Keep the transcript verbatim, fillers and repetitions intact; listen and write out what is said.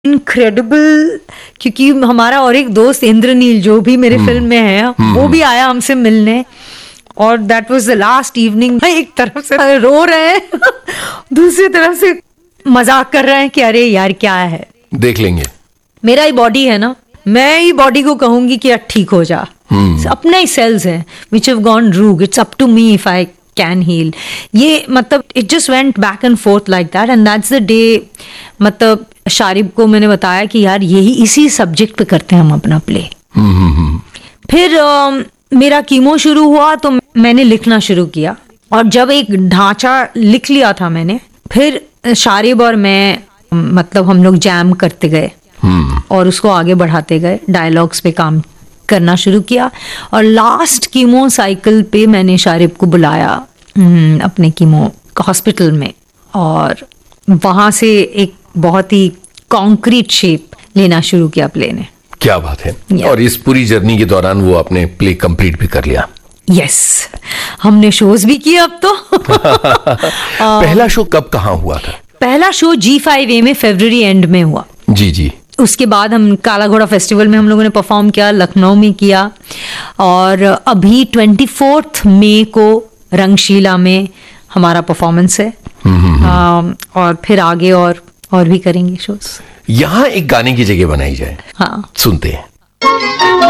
Incredible, क्योंकि हमारा और एक दोस्त इंद्रनील जो भी मेरे फिल्म में है वो भी आया हमसे मिलने, और that was the last evening. एक तरफ से रो रहे हैं दूसरी तरफ से मजाक कर रहे हैं कि अरे यार क्या है, देख लेंगे। मेरा ही बॉडी है ना, मैं ही बॉडी को कहूंगी कि यार ठीक हो जा। अपने ही सेल्स हैं which have gone Rig, it's up to me if I can heal. ये मतलब it just went back and fourth like that, and that's the day मतलब शारिब को मैंने बताया कि यार यही इसी सब्जेक्ट पे करते हैं हम अपना प्ले। फिर uh, मेरा कीमो शुरू हुआ तो मैंने लिखना शुरू किया, और जब एक ढांचा लिख लिया था मैंने, फिर शारिब और मैं मतलब हम लोग जैम करते गए और उसको आगे बढ़ाते गए, डायलॉग्स पे काम करना शुरू किया। और लास्ट कीमो साइकिल पे मैंने शारिब को बुलाया अपने कीमो हॉस्पिटल में, और वहां से एक बहुत ही कॉन्क्रीट शेप लेना शुरू किया प्ले ने। क्या बात है। Yeah. और इस पूरी जर्नी के दौरान वो आपने प्ले कंप्लीट भी कर लिया। Yes yes. हमने शोज भी किए अब तो पहला शो कब कहाँ हुआ था? पहला शो जी फाइव ए में फरवरी एंड में हुआ। जी जी। उसके बाद हम काला घोड़ा फेस्टिवल में हम लोगों ने परफॉर्म किया, लखनऊ में किया, और अभी ट्वेंटी फोर्थ मई को रंगशीला में हमारा परफॉर्मेंस है। आ, और फिर आगे और और भी करेंगे शोज। यहाँ एक गाने की जगह बनाई जाए। हाँ, सुनते हैं।